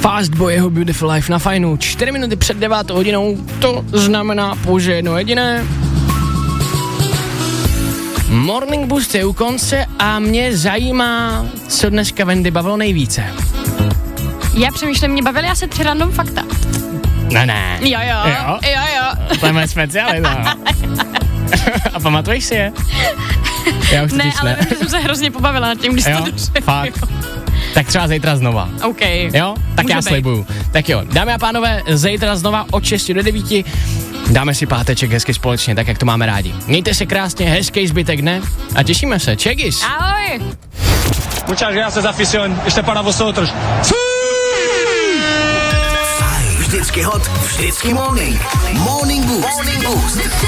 Fastboyho Beautiful Life na Fajnu. 4 minuty před 9 hodinou, to znamená pouze jedno jediné. Morning Boost je u konce a mě zajímá, co dneska Wendy bavilo nejvíce. Já přemýšlím, mě bavily asi 3 random fakta. Ne. Jo. To je moje specialita. A pamatuješ si je? Já už ne, ale vím, že jsem se hrozně pobavila nad tím, když to došel. Fakt. Tak třeba zítra znova. OK. Jo? Tak může já být. slibuju. Tak jo, dámy a pánové, zítra znova od 6 do 9. Dáme si páteček hezky společně, tak jak to máme rádi. Mějte se krásně, hezký zbytek dne a těšíme se. Čegis. Ahoj. Muchas gracias, afición. Ještě para vosotros. Vždycky hot, vždycky morning. Morning Boost.